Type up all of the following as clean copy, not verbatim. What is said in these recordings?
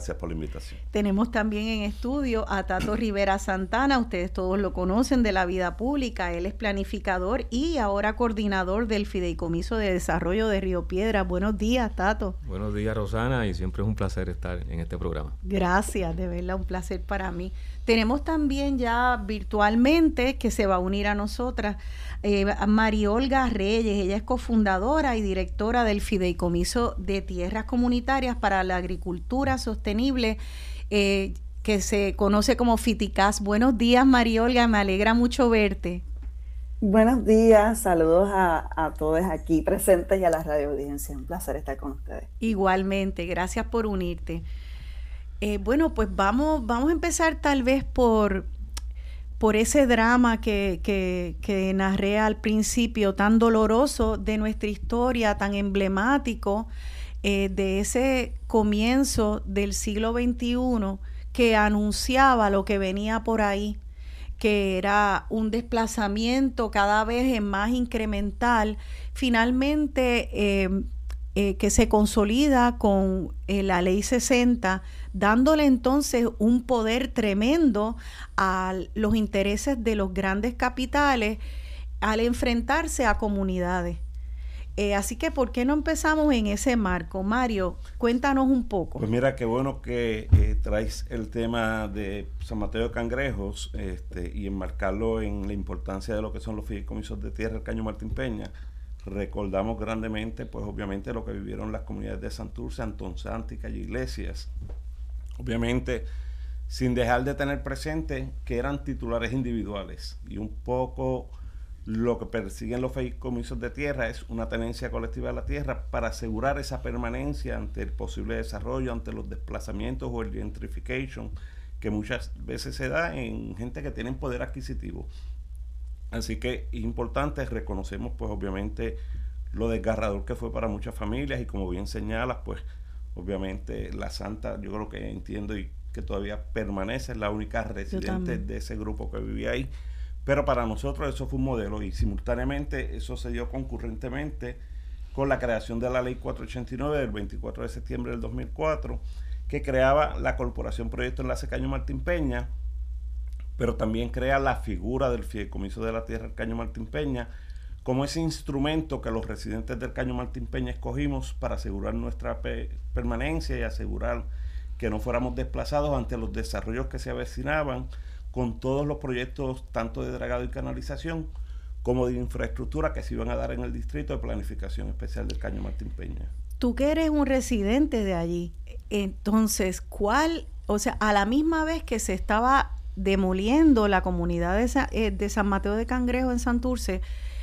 Gracias por la invitación. Tenemos también en estudio a Tato Rivera Santana, ustedes todos lo conocen de la vida pública, él es planificador y ahora coordinador del Fideicomiso de Desarrollo de Río Piedras. Buenos días, Tato. Buenos días, Rosana, y siempre es un placer estar en este programa. Gracias, de verdad, un placer para mí. Tenemos también ya virtualmente, que se va a unir a nosotras, a Mariolga Reyes. Ella es cofundadora y directora del Fideicomiso de Tierras Comunitarias para la Agricultura Sostenible, que se conoce como FITICAS. Buenos días, Mariolga, me alegra mucho verte. Buenos días, saludos a todos aquí presentes y a la radio audiencia. Un placer estar con ustedes. Igualmente, gracias por unirte. Bueno, pues vamos a empezar tal vez por ese drama que narré al principio, tan doloroso de nuestra historia, tan emblemático de ese comienzo del siglo XXI que anunciaba lo que venía por ahí, que era un desplazamiento cada vez más incremental, finalmente que se consolida con la Ley 60, dándole entonces un poder tremendo a los intereses de los grandes capitales al enfrentarse a comunidades. Así que, ¿por qué no empezamos en ese marco? Mario, cuéntanos un poco. Pues mira, qué bueno que traes el tema de San Mateo de Cangrejos y enmarcarlo en la importancia de lo que son los fideicomisos de tierra del Caño Martín Peña. Recordamos grandemente, pues obviamente, lo que vivieron las comunidades de Santurce, Antón Santi y Calle Iglesias. Obviamente, sin dejar de tener presente que eran titulares individuales y un poco lo que persiguen los fideicomisos de tierra es una tenencia colectiva de la tierra para asegurar esa permanencia ante el posible desarrollo, ante los desplazamientos o el gentrification que muchas veces se da en gente que tiene poder adquisitivo. Así que es importante, reconocemos pues obviamente lo desgarrador que fue para muchas familias y como bien señalas, pues obviamente la Santa, yo creo que entiendo y que todavía permanece, es la única residente de ese grupo que vivía ahí. Pero para nosotros eso fue un modelo y simultáneamente eso se dio concurrentemente con la creación de la Ley 489 del 24 de septiembre del 2004, que creaba la Corporación Proyecto Enlace Caño Martín Peña, pero también crea la figura del Fideicomiso de la Tierra del Caño Martín Peña como ese instrumento que los residentes del Caño Martín Peña escogimos para asegurar nuestra permanencia y asegurar que no fuéramos desplazados ante los desarrollos que se avecinaban, con todos los proyectos tanto de dragado y canalización como de infraestructura que se iban a dar en el distrito de planificación especial del Caño Martín Peña. Tú que eres un residente de allí, entonces, a la misma vez que se estaba demoliendo la comunidad de San Mateo de Cangrejo en Santurce,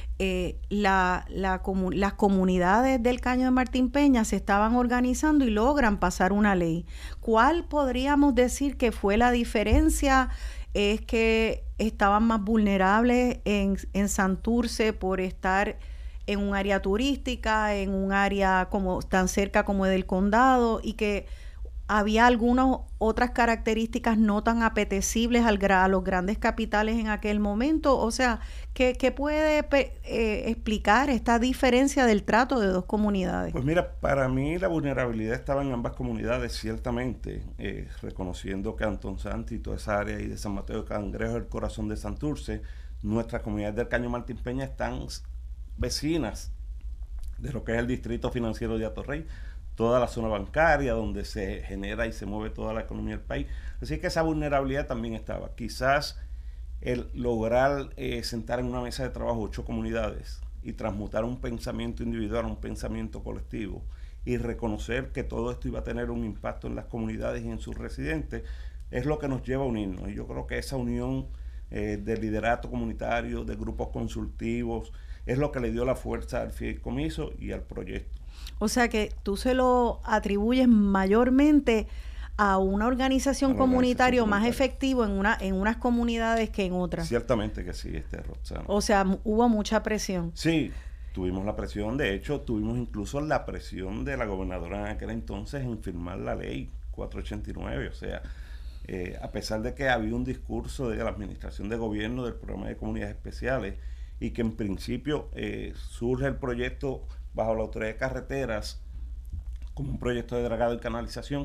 las comunidades del Caño de Martín Peña se estaban organizando y logran pasar una ley. ¿Cuál podríamos decir que fue la diferencia? ¿Es que estaban más vulnerables en Santurce por estar en un área turística, en un área como tan cerca como del condado, y que había algunas otras características no tan apetecibles a los grandes capitales en aquel momento? O sea, ¿qué puede explicar esta diferencia del trato de dos comunidades? Pues mira, para mí la vulnerabilidad estaba en ambas comunidades, ciertamente, reconociendo que Antón Santi y toda esa área y de San Mateo de Cangrejo, el corazón de Santurce, nuestras comunidades del Caño Martín Peña están vecinas de lo que es el distrito financiero de Atorrey, toda la zona bancaria donde se genera y se mueve toda la economía del país. Así que esa vulnerabilidad también estaba. Quizás el lograr sentar en una mesa de trabajo 8 comunidades y transmutar un pensamiento individual a un pensamiento colectivo y reconocer que todo esto iba a tener un impacto en las comunidades y en sus residentes es lo que nos lleva a unirnos. Y yo creo que esa unión de liderato comunitario, de grupos consultivos, es lo que le dio la fuerza al fideicomiso y al proyecto. O sea que tú se lo atribuyes mayormente a una organización comunitaria más efectivo en unas comunidades que en otras. Ciertamente que sí, Roxana. O sea, hubo mucha presión. Sí, tuvimos la presión, de hecho, tuvimos incluso la presión de la gobernadora en aquel entonces en firmar la ley 489, o sea, a pesar de que había un discurso de la administración de gobierno del programa de comunidades especiales y que en principio surge el proyecto bajo la autoridad de carreteras como un proyecto de dragado y canalización,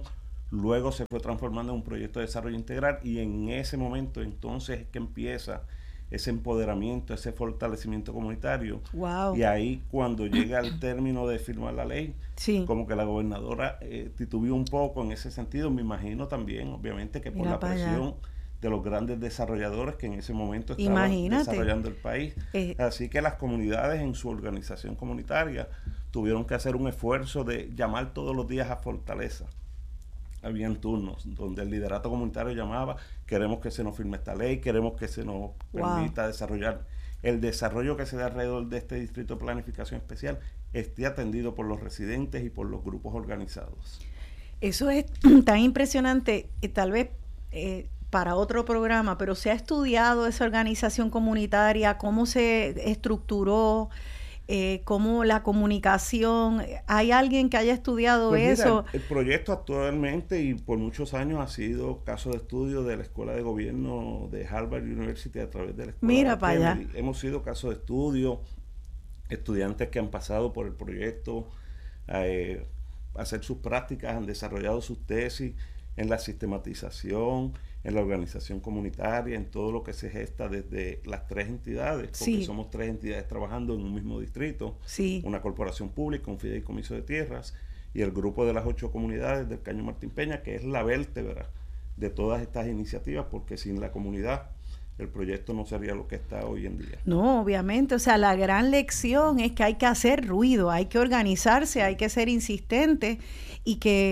luego se fue transformando en un proyecto de desarrollo integral, y en ese momento entonces es que empieza ese empoderamiento, ese fortalecimiento comunitario. Wow. Y ahí, cuando llega el término de firmar la ley, sí, como que la gobernadora titubeó un poco en ese sentido. Me imagino también, obviamente, que por la presión de los grandes desarrolladores que en ese momento estaban desarrollando el país. Así que las comunidades en su organización comunitaria tuvieron que hacer un esfuerzo de llamar todos los días a Fortaleza. Habían turnos donde el liderato comunitario llamaba: queremos que se nos firme esta ley, queremos que se nos permita desarrollar el desarrollo que se da alrededor de este distrito de planificación especial, esté atendido por los residentes y por los grupos organizados. Eso es tan impresionante, tal vez para otro programa, pero ¿se ha estudiado esa organización comunitaria? ¿Cómo se estructuró? ¿Cómo la comunicación? ¿Hay alguien que haya estudiado eso? Mira, el proyecto actualmente y por muchos años ha sido caso de estudio de la Escuela de Gobierno de Harvard University a través de la Escuela Mira de para allá. Hemos sido caso de estudio, estudiantes que han pasado por el proyecto a hacer sus prácticas, han desarrollado sus tesis en la sistematización, en la organización comunitaria, en todo lo que se gesta desde las tres entidades, porque somos tres entidades trabajando en un mismo distrito, una corporación pública, un fideicomiso de tierras y el grupo de las 8 comunidades del Caño Martín Peña, que es la vértebra de todas estas iniciativas, porque sin la comunidad el proyecto no sería lo que está hoy en día. No, obviamente, o sea, la gran lección es que hay que hacer ruido, hay que organizarse, hay que ser insistente y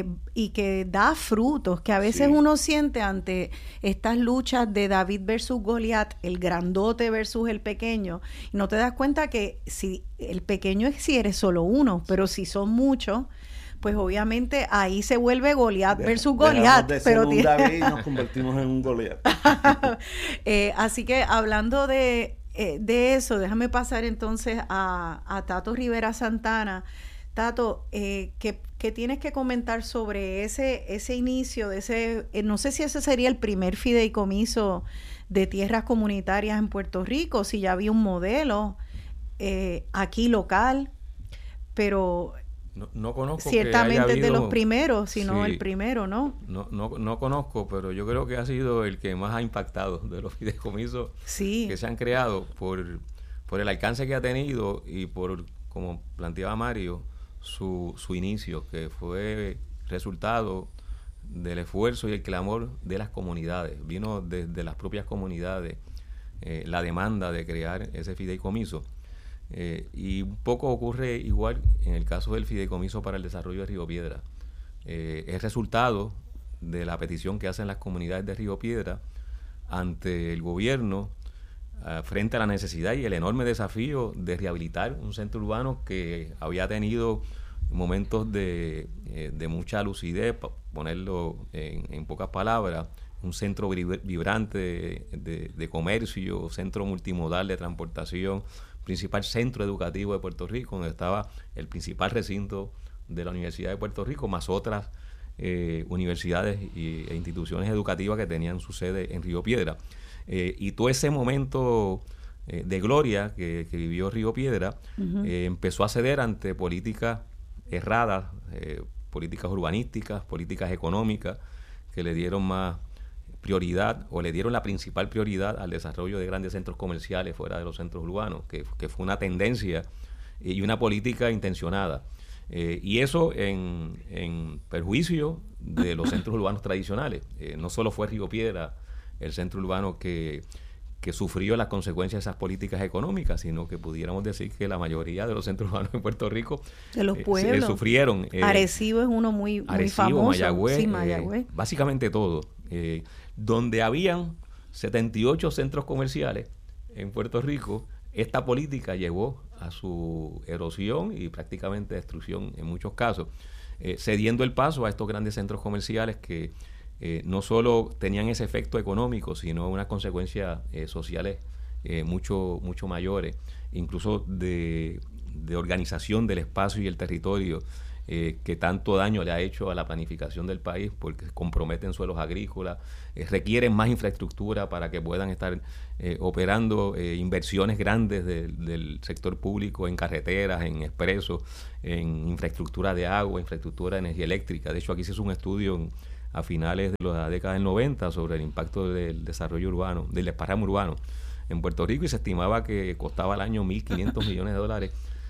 que da frutos, que a veces uno siente ante estas luchas de David versus Goliat, el grandote versus el pequeño, y no te das cuenta que si el pequeño es si eres solo uno, pero si son muchos, pues obviamente ahí se vuelve Goliat versus Goliat. De ser un David y nos convertimos en un Goliat. Así que hablando de eso, déjame pasar entonces a Tato Rivera Santana. Tato, ¿qué tienes que comentar sobre ese inicio de ese, no sé si ese sería el primer fideicomiso de tierras comunitarias en Puerto Rico, si ya había un modelo aquí local, pero no conozco ciertamente que es de los primeros, sino el primero, ¿no? No conozco, pero yo creo que ha sido el que más ha impactado de los fideicomisos que se han creado por el alcance que ha tenido y por, como planteaba Mario, su inicio, que fue resultado del esfuerzo y el clamor de las comunidades. Vino desde las propias comunidades la demanda de crear ese fideicomiso. Y un poco ocurre igual en el caso del fideicomiso para el desarrollo de Río Piedra. Es resultado de la petición que hacen las comunidades de Río Piedra ante el gobierno frente a la necesidad y el enorme desafío de rehabilitar un centro urbano que había tenido momentos de mucha lucidez, para ponerlo en pocas palabras, un centro vibrante de comercio, centro multimodal de transportación, principal centro educativo de Puerto Rico, donde estaba el principal recinto de la Universidad de Puerto Rico, más otras universidades e instituciones educativas que tenían su sede en Río Piedra. Y todo ese momento de gloria que vivió Río Piedra empezó a ceder ante políticas erradas, políticas urbanísticas, políticas económicas, que le dieron más prioridad, o le dieron la principal prioridad al desarrollo de grandes centros comerciales fuera de los centros urbanos, que fue una tendencia y una política intencionada. Y eso en perjuicio de los centros urbanos tradicionales. No solo fue Río Piedra el centro urbano que sufrió las consecuencias de esas políticas económicas, sino que pudiéramos decir que la mayoría de los centros urbanos en Puerto Rico de los pueblos sufrieron. Arecibo es uno muy famoso. Mayagüez, básicamente todo. Donde habían 78 centros comerciales en Puerto Rico, esta política llevó a su erosión y prácticamente destrucción en muchos casos, cediendo el paso a estos grandes centros comerciales que no solo tenían ese efecto económico, sino unas consecuencias sociales mucho mayores, incluso de organización del espacio y el territorio, que tanto daño le ha hecho a la planificación del país, porque comprometen suelos agrícolas, requieren más infraestructura para que puedan estar operando inversiones grandes del sector público en carreteras, en expresos, en infraestructura de agua, infraestructura de energía eléctrica. De hecho, aquí se hizo un estudio a finales de la década del 90 sobre el impacto del desarrollo urbano, del desparrame urbano en Puerto Rico, y se estimaba que costaba al año $1.500 millones,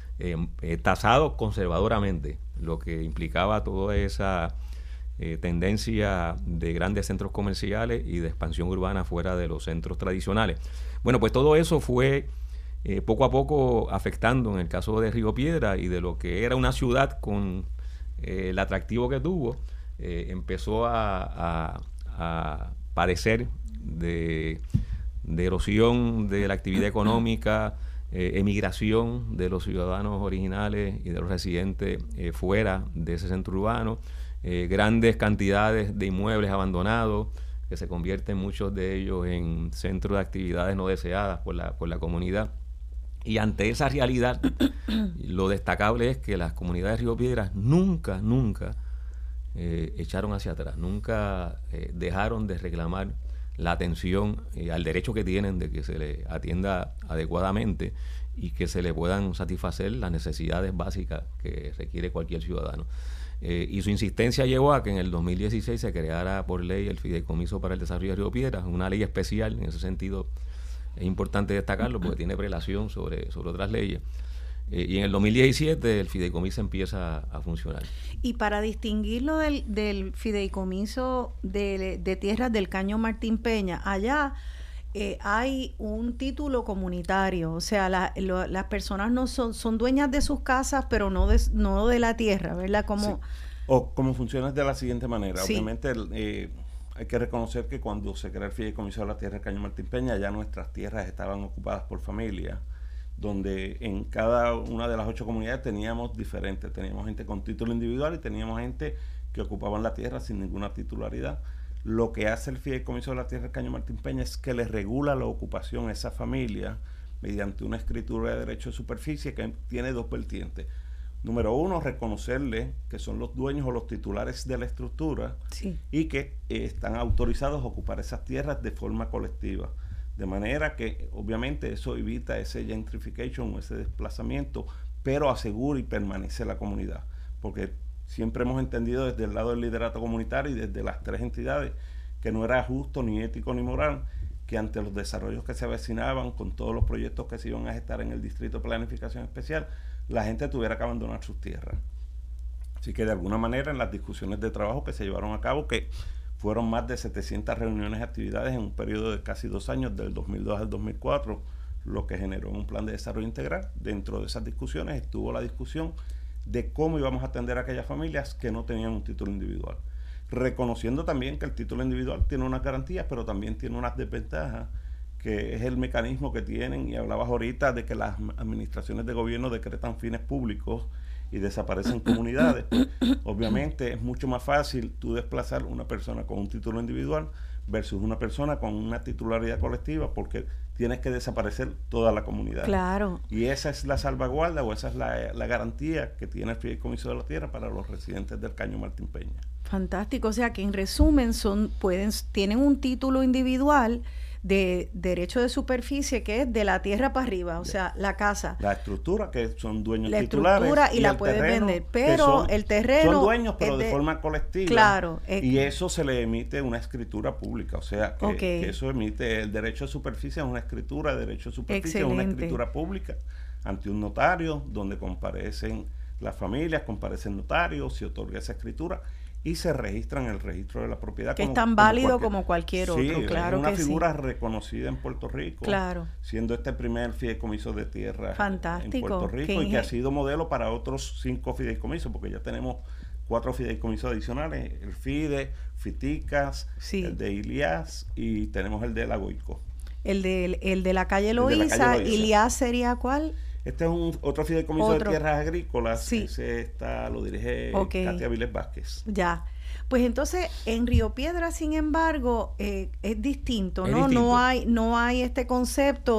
tasado conservadoramente, lo que implicaba toda esa tendencia de grandes centros comerciales y de expansión urbana fuera de los centros tradicionales. Bueno, pues todo eso fue poco a poco afectando en el caso de Río Piedras, y de lo que era una ciudad con el atractivo que tuvo, empezó a padecer de erosión de la actividad económica, emigración de los ciudadanos originales y de los residentes fuera de ese centro urbano, grandes cantidades de inmuebles abandonados que se convierten muchos de ellos en centros de actividades no deseadas por la comunidad. Y ante esa realidad, lo destacable es que las comunidades de Río Piedras nunca echaron hacia atrás, nunca dejaron de reclamar la atención al derecho que tienen de que se les atienda adecuadamente y que se le puedan satisfacer las necesidades básicas que requiere cualquier ciudadano. Y su insistencia llevó a que en el 2016 se creara por ley el Fideicomiso para el Desarrollo de Río Piedras, una ley especial. En ese sentido es importante destacarlo porque tiene prelación sobre otras leyes. Y en el 2017 el fideicomiso empieza a funcionar. Y para distinguirlo del fideicomiso de tierras del Caño Martín Peña, allá hay un título comunitario, o sea, las personas no son dueñas de sus casas, pero no de la tierra, ¿verdad? Como, sí. O como funciona de la siguiente manera. Sí. Obviamente hay que reconocer que cuando se crea el fideicomiso de la tierra del Caño Martín Peña, ya nuestras tierras estaban ocupadas por familias, donde en cada una de las 8 comunidades teníamos diferentes. Teníamos gente con título individual y teníamos gente que ocupaban la tierra sin ninguna titularidad. Lo que hace el Fideicomiso de la Tierra del Caño Martín Peña es que le regula la ocupación a esa familia mediante una escritura de derecho de superficie que tiene 2 vertientes. Número 1, reconocerle que son los dueños o los titulares de la estructura, sí, y que están autorizados a ocupar esas tierras de forma colectiva. De manera que obviamente eso evita ese gentrification o ese desplazamiento, pero asegura y permanece la comunidad. Porque siempre hemos entendido desde el lado del liderato comunitario y desde las 3 entidades que no era justo, ni ético, ni moral que ante los desarrollos que se avecinaban con todos los proyectos que se iban a gestar en el Distrito de Planificación Especial, la gente tuviera que abandonar sus tierras. Así que de alguna manera en las discusiones de trabajo que se llevaron a cabo, que fueron más de 700 reuniones y actividades en un periodo de casi 2 años, del 2002 al 2004, lo que generó un plan de desarrollo integral. Dentro de esas discusiones estuvo la discusión de cómo íbamos a atender a aquellas familias que no tenían un título individual, reconociendo también que el título individual tiene unas garantías, pero también tiene unas desventajas, que es el mecanismo que tienen, y hablabas ahorita de que las administraciones de gobierno decretan fines públicos y desaparecen comunidades. Obviamente es mucho más fácil tú desplazar una persona con un título individual versus una persona con una titularidad colectiva, porque tienes que desaparecer toda la comunidad. Claro. Y esa es la salvaguarda, o esa es la garantía que tiene el Fideicomiso de la Tierra para los residentes del Caño Martín Peña. Fantástico, o sea que en resumen tienen un título individual de derecho de superficie que es de la tierra para arriba, o sea, la casa. La estructura, que son dueños la titulares. La estructura y la puedes vender, pero el terreno... Son dueños, pero de forma colectiva. Claro. Y eso se le emite una escritura pública, o sea, que eso emite el derecho de superficie, es una escritura de derecho de superficie, es una escritura pública ante un notario, donde comparecen las familias, comparecen notarios, se otorga esa escritura y se registra en el registro de la propiedad. Que es tan válido como cualquier otro, claro que sí. Es una figura reconocida en Puerto Rico, claro, siendo este el primer fideicomiso de tierra en Puerto Rico, y que ha sido modelo para otros 5 fideicomisos, porque ya tenemos 4 fideicomisos adicionales, el FIDE, FITICAS, sí, el de ILIAS, y tenemos el de la GOICO. El de la calle Loíza. ¿ILIAS sería cuál? Este es otro fideicomiso de tierras agrícolas. Sí. Ese lo dirige Katia Viles Vázquez. Ya. Pues entonces, en Río Piedras, sin embargo, es distinto, ¿no? Distinto. No hay este concepto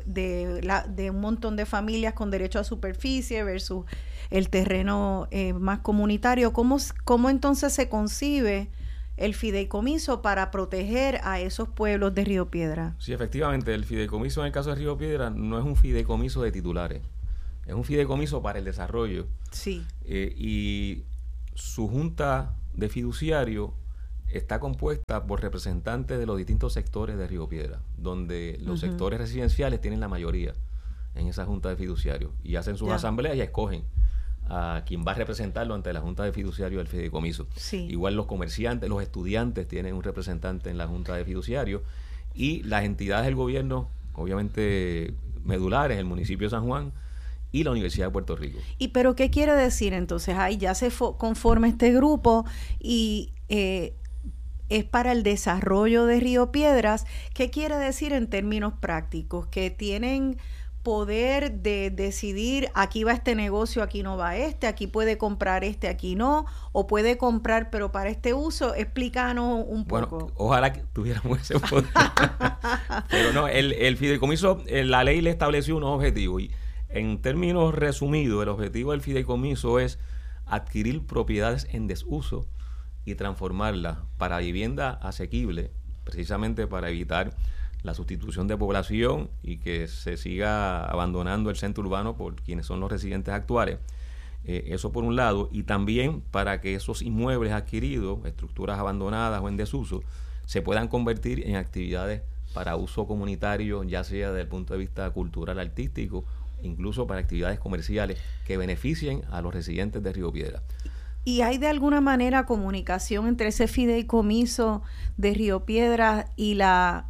de un montón de familias con derecho a superficie versus el terreno más comunitario. ¿Cómo entonces se concibe el fideicomiso para proteger a esos pueblos de Río Piedras? Sí, efectivamente, el fideicomiso en el caso de Río Piedras no es un fideicomiso de titulares, es un fideicomiso para el desarrollo. Sí. Y su junta de fiduciario está compuesta por representantes de los distintos sectores de Río Piedras, donde los sectores residenciales tienen la mayoría en esa junta de fiduciarios y hacen sus asambleas y escogen a quien va a representarlo ante la junta de fiduciarios del fideicomiso. Sí. Igual los comerciantes, los estudiantes tienen un representante en la junta de fiduciarios y las entidades del gobierno, obviamente medulares, el municipio de San Juan y la Universidad de Puerto Rico. ¿Y pero qué quiere decir entonces? Ahí ya se conforma este grupo y es para el desarrollo de Río Piedras. ¿Qué quiere decir en términos prácticos? Que tienen poder de decidir, aquí va este negocio, aquí no va este, aquí puede comprar este, aquí no, o puede comprar pero para este uso. Explícanos un poco. Bueno, ojalá que tuviéramos ese poder. Pero no, el fideicomiso, la ley le estableció unos objetivos y en términos resumidos, el objetivo del fideicomiso es adquirir propiedades en desuso y transformarlas para vivienda asequible, precisamente para evitar la sustitución de población y que se siga abandonando el centro urbano por quienes son los residentes actuales. Eso por un lado, y también para que esos inmuebles adquiridos, estructuras abandonadas o en desuso, se puedan convertir en actividades para uso comunitario, ya sea desde el punto de vista cultural, artístico, incluso para actividades comerciales que beneficien a los residentes de Río Piedras. ¿Y hay de alguna manera comunicación entre ese fideicomiso de Río Piedras y la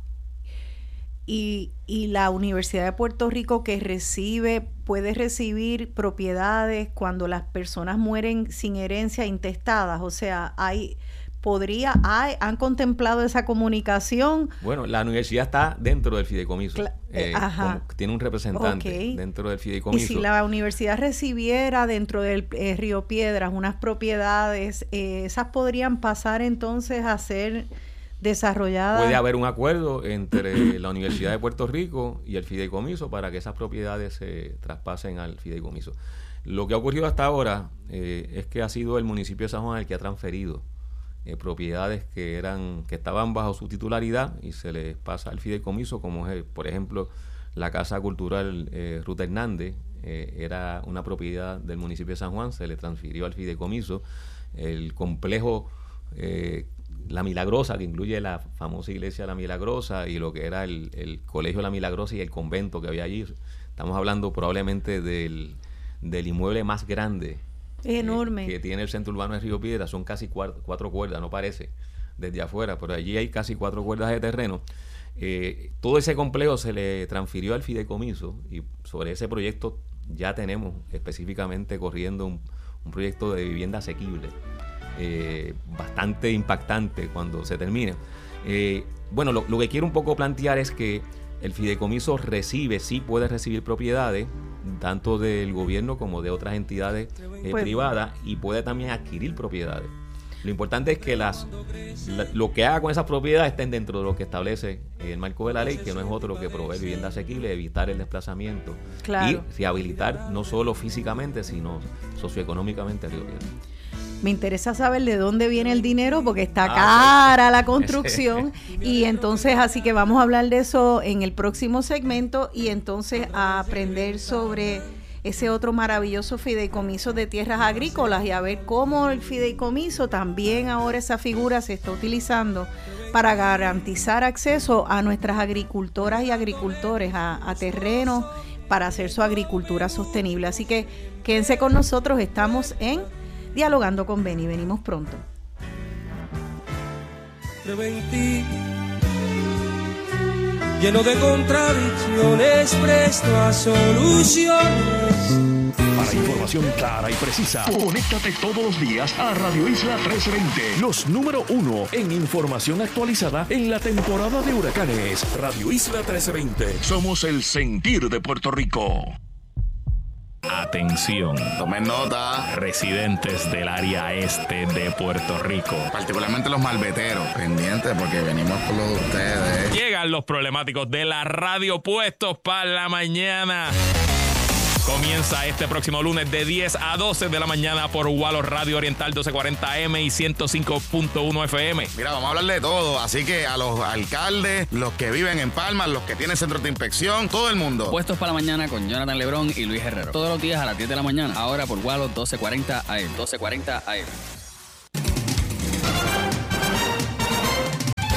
Universidad de Puerto Rico, que puede recibir propiedades cuando las personas mueren sin herencia intestadas? O sea, ¿han contemplado esa comunicación? Bueno, la universidad está dentro del fideicomiso. Tiene un representante dentro del fideicomiso. Y si la universidad recibiera dentro del Río Piedras unas propiedades, ¿esas podrían pasar entonces a ser desarrolladas? Puede haber un acuerdo entre la Universidad de Puerto Rico y el fideicomiso para que esas propiedades se traspasen al fideicomiso. Lo que ha ocurrido hasta ahora es que ha sido el municipio de San Juan el que ha transferido propiedades que estaban bajo su titularidad y se les pasa al fideicomiso, como es, por ejemplo, la Casa Cultural Ruta Hernández, era una propiedad del municipio de San Juan, se le transfirió al fideicomiso. El complejo La Milagrosa, que incluye la famosa iglesia La Milagrosa y lo que era el colegio La Milagrosa y el convento que había allí. Estamos hablando probablemente del inmueble más grande enorme que tiene el centro urbano de Río Piedras. Son casi 4 cuerdas, no parece desde afuera, pero allí hay casi 4 cuerdas de terreno. Todo ese complejo se le transfirió al fideicomiso y sobre ese proyecto ya tenemos específicamente corriendo un proyecto de vivienda asequible, bastante impactante cuando se termine. Bueno, lo que quiero un poco plantear es que el fideicomiso sí puede recibir propiedades, tanto del gobierno como de otras entidades privadas, y puede también adquirir propiedades. Lo importante es que lo que haga con esas propiedades estén dentro de lo que establece el marco de la ley, que no es otro que proveer vivienda asequible, evitar el desplazamiento y rehabilitar no solo físicamente, sino socioeconómicamente a Río Piedras. Me interesa saber de dónde viene el dinero, porque está cara la construcción y entonces así que vamos a hablar de eso en el próximo segmento y entonces a aprender sobre ese otro maravilloso fideicomiso de tierras agrícolas y a ver cómo el fideicomiso también ahora esa figura se está utilizando para garantizar acceso a nuestras agricultoras y agricultores a terrenos para hacer su agricultura sostenible. Así que quédense con nosotros, estamos en Dialogando con Beni, venimos pronto. Lleno de contradicciones, presto a soluciones. Para información clara y precisa, conéctate todos los días a Radio Isla 1320, los número 1 en información actualizada en la temporada de huracanes. Radio Isla 1320, somos el sentir de Puerto Rico. Atención. Tomen nota. Residentes del área este de Puerto Rico. Particularmente los malveteros. Pendientes porque venimos por los de ustedes. Llegan los problemáticos de la radio puestos para la mañana. Comienza este próximo lunes de 10 a 12 de la mañana por Walo Radio Oriental 1240M y 105.1 FM. Mira, vamos a hablar de todo, así que a los alcaldes, los que viven en Palma, los que tienen centros de inspección, todo el mundo. Puestos para la mañana con Jonathan Lebrón y Luis Herrero. Todos los días a las 10 de la mañana, ahora por Walo 1240 AM. 1240 AM.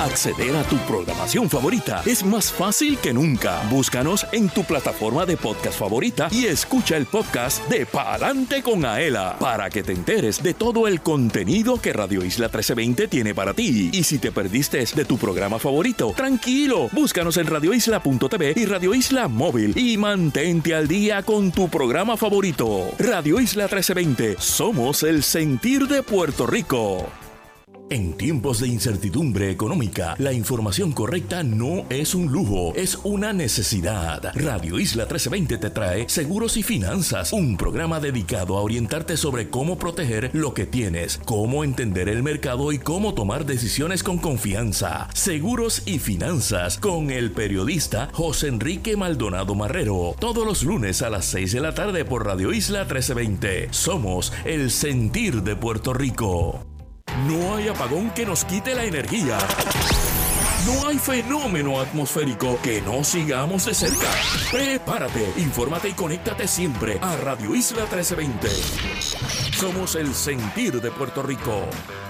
Acceder a tu programación favorita es más fácil que nunca. Búscanos en tu plataforma de podcast favorita y escucha el podcast de Pa'lante con Aela para que te enteres de todo el contenido que Radio Isla 1320 tiene para ti. Y si te perdiste de tu programa favorito, tranquilo, búscanos en radioisla.tv y Radio Isla Móvil y mantente al día con tu programa favorito. Radio Isla 1320, somos el sentir de Puerto Rico. En tiempos de incertidumbre económica, la información correcta no es un lujo, es una necesidad. Radio Isla 1320 te trae Seguros y Finanzas, un programa dedicado a orientarte sobre cómo proteger lo que tienes, cómo entender el mercado y cómo tomar decisiones con confianza. Seguros y Finanzas, con el periodista José Enrique Maldonado Marrero, todos los lunes a las 6 de la tarde por Radio Isla 1320. Somos el sentir de Puerto Rico. No hay apagón que nos quite la energía. No hay fenómeno atmosférico que no sigamos de cerca. Prepárate, infórmate y conéctate siempre a Radio Isla 1320. Somos el sentir de Puerto Rico.